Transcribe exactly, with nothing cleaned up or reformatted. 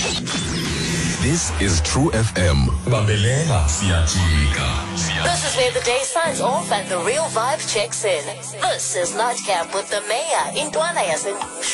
This is True F M. Bambelela siyajika. This is where the day signs off and the real vibe checks in. This is Nightcap with the mayor in Dwana Yasin.